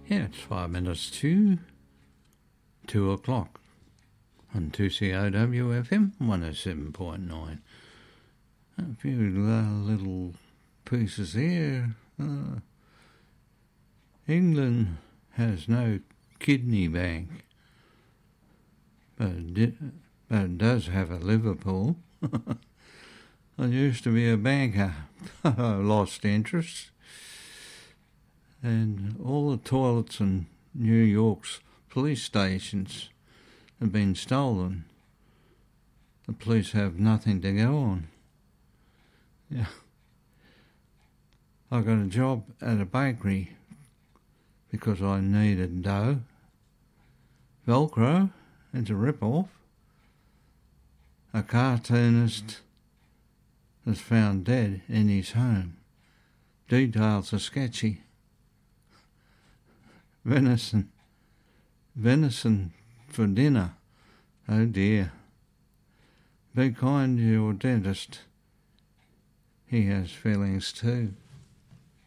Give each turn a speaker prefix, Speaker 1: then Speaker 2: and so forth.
Speaker 1: Yeah, it's 5 minutes to 2 o'clock on 2COW FM 107.9. A few little pieces here. England has no kidney bank, but it does have a Liverpool. I used to be a banker. I lost interest. And all the toilets in New York's police stations have been stolen. The police have nothing to go on. Yeah. I got a job at a bakery because I needed dough. Velcro, it's a rip-off. A cartoonist was found dead in his home. Details are sketchy. Venison for dinner. Oh dear. Be kind to your dentist. He has feelings too.